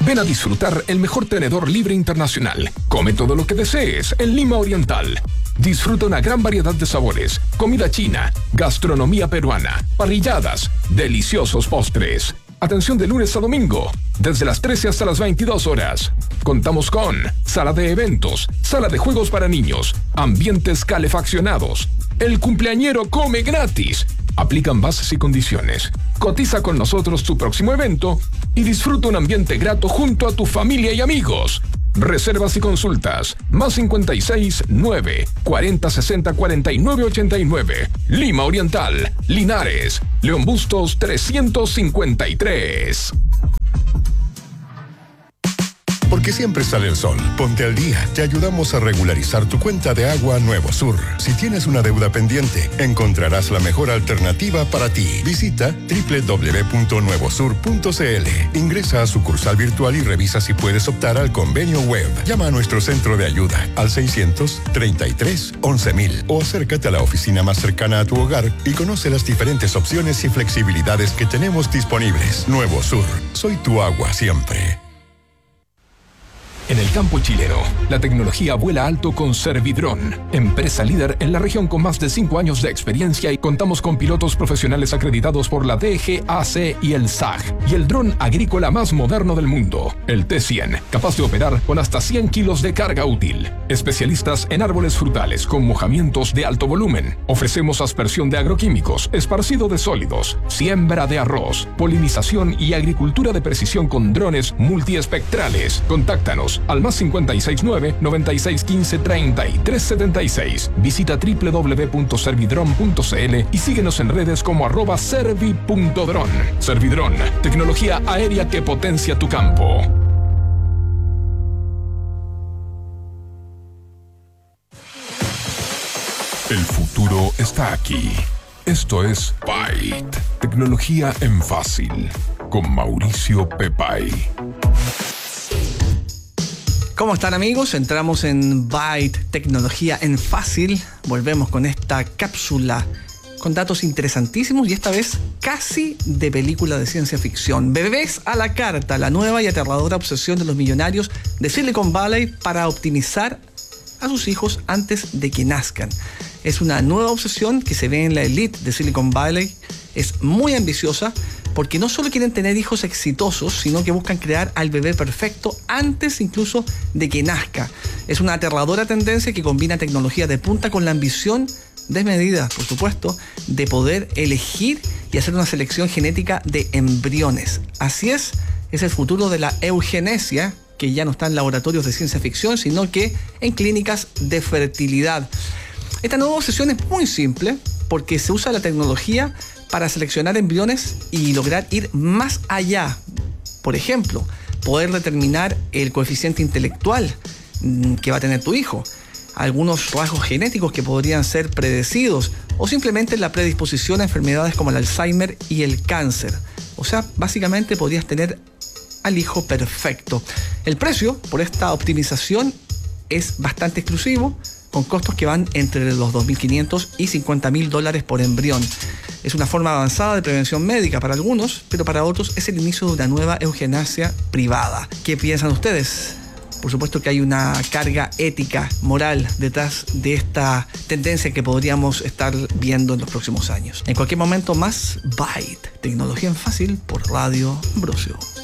Ven a disfrutar el mejor tenedor libre internacional. Come todo lo que desees en Lima Oriental. Disfruta una gran variedad de sabores, comida china, gastronomía peruana, parrilladas, deliciosos postres. Atención de lunes a domingo, desde las 13 hasta las 22 horas. Contamos con sala de eventos, sala de juegos para niños, ambientes calefaccionados. El cumpleañero come gratis. Aplican bases y condiciones. Cotiza con nosotros tu próximo evento y disfruta un ambiente grato junto a tu familia y amigos. Reservas y consultas, más 56 9 40 60 49 89. Lima Oriental, Linares, León Bustos 353. Porque siempre sale el sol. Ponte al día. Te ayudamos a regularizar tu cuenta de agua Nuevo Sur. Si tienes una deuda pendiente, encontrarás la mejor alternativa para ti. Visita www.nuevosur.cl. Ingresa a sucursal virtual y revisa si puedes optar al convenio web. Llama a nuestro centro de ayuda al 633-11.000 o acércate a la oficina más cercana a tu hogar y conoce las diferentes opciones y flexibilidades que tenemos disponibles. Nuevo Sur. Soy tu agua siempre. En el campo chileno, la tecnología vuela alto con Servidrón, empresa líder en la región con más de 5 años de experiencia y contamos con pilotos profesionales acreditados por la DGAC y el SAG, y el dron agrícola más moderno del mundo, el T100, capaz de operar con hasta 100 kilos de carga útil. Especialistas en árboles frutales con mojamientos de alto volumen. Ofrecemos aspersión de agroquímicos, esparcido de sólidos, siembra de arroz, polinización y agricultura de precisión con drones multiespectrales. Contáctanos al más 569-9615-3376. Visita www.servidron.cl y síguenos en redes como @servi.dron. Servidrón, tecnología aérea que potencia tu campo. El futuro está aquí. Esto es Byte, tecnología en fácil, con Mauricio Pepay. ¿Cómo están, amigos? Entramos en Byte, tecnología en fácil. Volvemos con esta cápsula con datos interesantísimos y esta vez casi de película de ciencia ficción. Bebés a la carta, la nueva y aterradora obsesión de los millonarios de Silicon Valley para optimizar a sus hijos antes de que nazcan. Es una nueva obsesión que se ve en la elite de Silicon Valley. Es muy ambiciosa porque no solo quieren tener hijos exitosos, sino que buscan crear al bebé perfecto antes incluso de que nazca. Es una aterradora tendencia que combina tecnología de punta con la ambición desmedida, por supuesto, de poder elegir y hacer una selección genética de embriones. Así es el futuro de la eugenesia, que ya no está en laboratorios de ciencia ficción, sino que en clínicas de fertilidad. Esta nueva obsesión es muy simple porque se usa la tecnología para seleccionar embriones y lograr ir más allá. Por ejemplo, poder determinar el coeficiente intelectual que va a tener tu hijo, algunos rasgos genéticos que podrían ser predecidos o simplemente la predisposición a enfermedades como el Alzheimer y el cáncer. O sea, básicamente podrías tener al hijo perfecto. El precio por esta optimización es bastante exclusivo, con costos que van entre los $2.500 y $50.000 por embrión. Es una forma avanzada de prevención médica para algunos, pero para otros es el inicio de una nueva eugenesia privada. ¿Qué piensan ustedes? Por supuesto que hay una carga ética, moral detrás de esta tendencia que podríamos estar viendo en los próximos años. En cualquier momento más, Byte, tecnología en fácil por Radio Ambrosio.